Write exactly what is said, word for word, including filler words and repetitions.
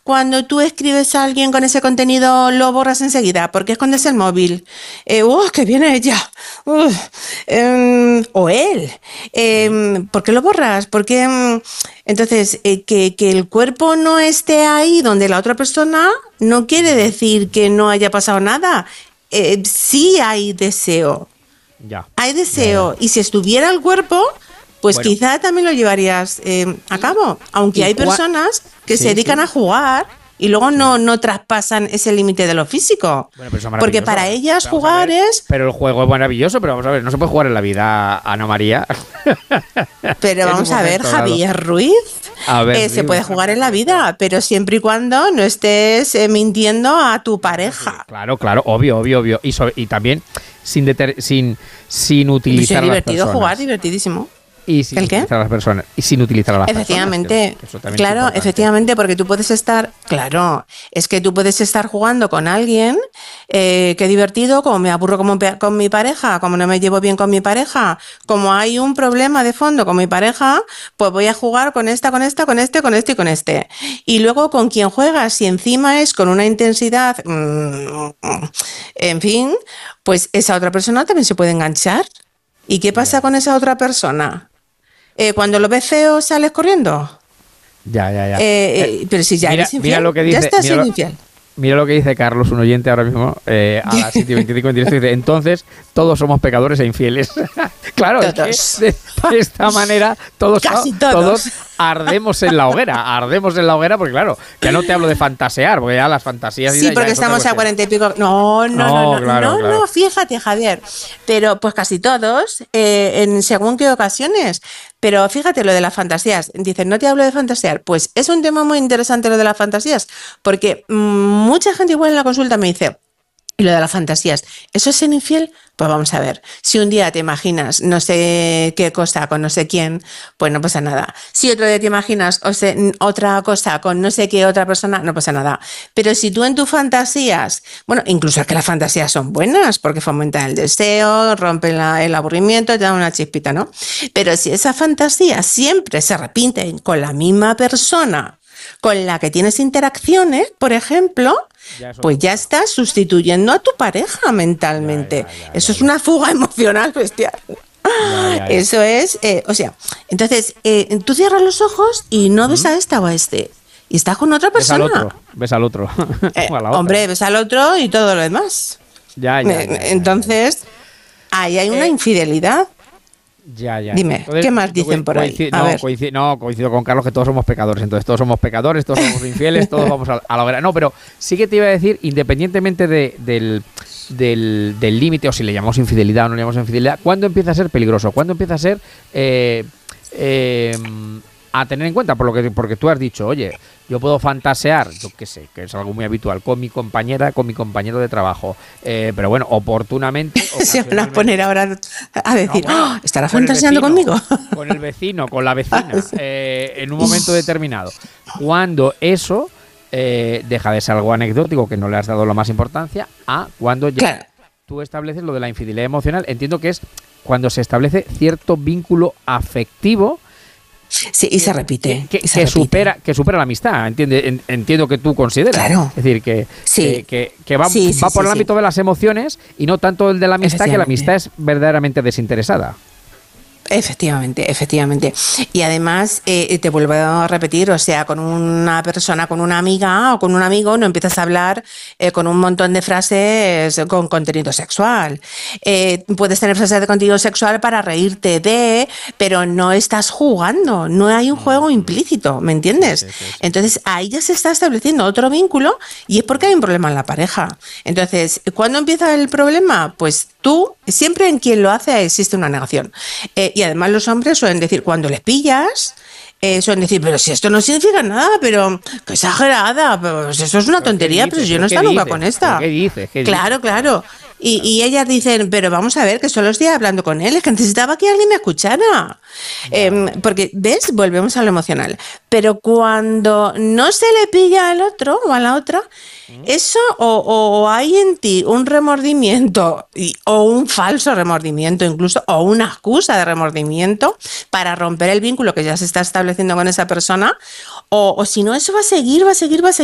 cuando tú escribes a alguien con ese contenido lo borras enseguida? ¿Por qué escondes el móvil? Eh, ¡Uh, que viene ella! Uh, eh, o él. Eh, ¿Por qué lo borras? Porque mm, entonces, eh, que, que el cuerpo no esté ahí donde la otra persona no quiere decir que no haya pasado nada. Eh, sí hay deseo. Ya. Hay deseo. Ya, ya. Y si estuviera el cuerpo, pues Bueno. quizá también lo llevarías eh, a cabo. Aunque ¿Y hay cua- personas que Sí, se dedican sí. a jugar y luego no, no traspasan ese límite de lo físico. Bueno, pero eso es Porque maravilloso. para ellas Vamos a jugar ver, es... Pero el juego es maravilloso, pero vamos a ver, no se puede jugar en la vida, Ana María. Pero En vamos un a ver, momento dado. Javier Ruiz, A ver, eh, se dime. puede jugar en la vida, pero siempre y cuando no estés eh, mintiendo a tu pareja. Claro, claro, obvio, obvio, obvio. Y, sobre- y también sin, deter- sin, sin Y utilizar es a las divertido personas. jugar, divertidísimo. Y sin ¿El qué? utilizar a las personas. Y sin utilizar a las Efectivamente, personas. que- que eso también es claro, importante. efectivamente, porque tú puedes estar, claro, es que tú puedes estar jugando con alguien, eh, qué divertido, como me aburro como pe- con mi pareja, como no me llevo bien con mi pareja, como hay un problema de fondo con mi pareja, pues voy a jugar con esta, con esta, con este, con este y con este. Y luego con quien juegas, si encima es con una intensidad, mm, en fin, pues esa otra persona también se puede enganchar. ¿Y qué pasa con esa otra persona? Eh, cuando lo ves feo, sales corriendo. Ya, ya, ya. Eh, eh, pero si ya mira, eres infiel, mira lo que ya dice, estás mira siendo lo- infiel. Mira lo que dice Carlos, un oyente ahora mismo, eh, a las siete y veinticinco en directo, dice, entonces todos somos pecadores e infieles. Claro, es Todos. que de, de esta manera todos, Casi todos. ardemos en la hoguera, ardemos en la hoguera, porque claro, ya no te hablo de fantasear, porque ya las fantasías... Sí, ya- ya porque es otra estamos a cuestión. cuarenta y pico. No, no, No, no, no, claro, no, claro. no, fíjate, Javier. Pero pues casi todos, eh, en según qué ocasiones. Pero fíjate lo de las fantasías. Dicen, no te hablo de fantasear. Pues es un tema muy interesante lo de las fantasías, porque mm, mucha gente igual en la consulta me dice, y lo de las fantasías, ¿eso es ser infiel? Pues vamos a ver, si un día te imaginas no sé qué cosa con no sé quién, pues no pasa nada. Si otro día te imaginas o sea, otra cosa con no sé qué otra persona, no pasa nada. Pero si tú en tus fantasías, bueno, incluso es que las fantasías son buenas porque fomentan el deseo, rompen la- el aburrimiento, te dan una chispita, ¿no? Pero si esas fantasías siempre se repiten con la misma persona con la que tienes interacciones, por ejemplo, Ya eso- pues ya estás sustituyendo a tu pareja mentalmente. Ya, ya, ya, Eso ya, es una fuga emocional bestial. Ya, ya, ya. Eso es, eh, o sea, entonces eh, tú cierras los ojos y no ves a esta o a este. Y estás con otra Ves al persona. otro, ves al otro. Eh, O a la otra. hombre, ves al otro y todo lo demás. Ya, ya, ya, Eh, ya, ya. Entonces, ahí hay una Eh, infidelidad. Ya, ya. Dime, ¿qué más dicen por ahí? coincido- A no, ver. coincido, no, coincido con Carlos que todos somos pecadores. Entonces, todos somos pecadores, todos somos infieles, todos vamos a, a la hoguera. No, pero sí que te iba a decir, independientemente de- del del del límite, o si le llamamos infidelidad o no le llamamos infidelidad, ¿cuándo empieza a ser peligroso? ¿Cuándo empieza a ser eh, eh, a tener en cuenta? Por lo que porque tú has dicho, oye, yo puedo fantasear, yo qué sé, que es algo muy habitual, con mi compañera, con mi compañero de trabajo, eh, pero bueno, oportunamente. Se van a ocasionalmente- poner ahora a decir, no, bueno, "Ah, ¿estará con el fantaseando vecino, conmigo? Con el vecino, con la vecina, eh, en un momento determinado. Cuando eso eh, deja de ser algo anecdótico, que no le has dado la más importancia, a cuando ya Claro. tú estableces lo de la infidelidad emocional. Entiendo que es cuando se establece cierto vínculo afectivo Sí, y se repite. que, que- y se que repite. supera que supera la amistad. Entiende, en- entiendo que tú consideras. Claro. Es decir, que, Sí. que, que- que va, Sí, sí, va por sí, el sí. ámbito de las emociones y no tanto el de la amistad, que la Efectivamente. amistad es verdaderamente desinteresada. Efectivamente, efectivamente. Y además, eh, te vuelvo a repetir, o sea, con una persona, con una amiga o con un amigo, no empiezas a hablar eh, con un montón de frases con contenido sexual. Eh, puedes tener frases de contenido sexual para reírte de, pero no estás jugando, no hay un juego implícito, ¿me entiendes? Sí, sí, sí. Entonces, ahí ya se está estableciendo otro vínculo y es porque hay un problema en la pareja. Entonces, ¿cuándo empieza el problema? Pues tú, siempre en quien lo hace existe una negación. Eh, y además los hombres suelen decir, cuando les pillas, eh, suelen decir, pero si esto no significa nada, pero qué exagerada, pues eso es una tontería, ¿Qué pero dices? yo no he ¿Qué estado nunca dices? con esta. ¿Qué dices? ¿Qué Claro, claro. Y, y ellas dicen, pero vamos a ver, que solo estoy hablando con él, es que necesitaba que alguien me escuchara. Eh, porque, ¿ves? Volvemos a lo emocional. Pero cuando no se le pilla al otro o a la otra, eso o, o hay en ti un remordimiento y- o un falso remordimiento incluso, o una excusa de remordimiento para romper el vínculo que ya se está estableciendo con esa persona, o, o si no, eso va a seguir, va a seguir, va a seguir.